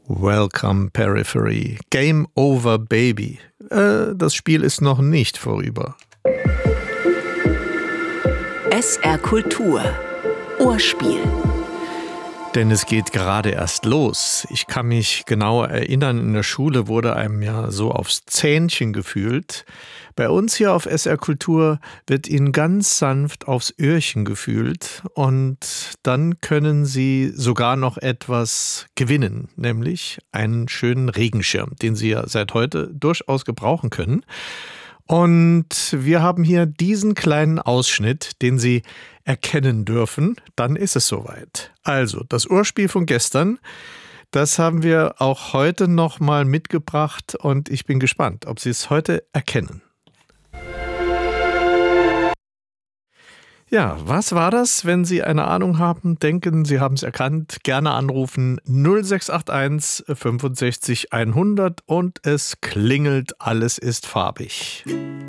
Welcome Periphery. Game over, baby. Das Spiel ist noch nicht vorüber. SR Kultur. Ohrspiel. Denn es geht gerade erst los. Ich kann mich genau erinnern, in der Schule wurde einem ja so aufs Zähnchen gefühlt. Bei uns hier auf SR Kultur wird Ihnen ganz sanft aufs Öhrchen gefühlt und dann können Sie sogar noch etwas gewinnen, nämlich einen schönen Regenschirm, den Sie ja seit heute durchaus gebrauchen können. Und wir haben hier diesen kleinen Ausschnitt, den Sie erkennen dürfen. Dann ist es soweit. Also, das Ohrspiel von gestern, das haben wir auch heute nochmal mitgebracht und ich bin gespannt, ob Sie es heute erkennen. Ja, was war das? Wenn Sie eine Ahnung haben, denken, Sie haben es erkannt, gerne anrufen 0681 65 100 und es klingelt, alles ist farbig.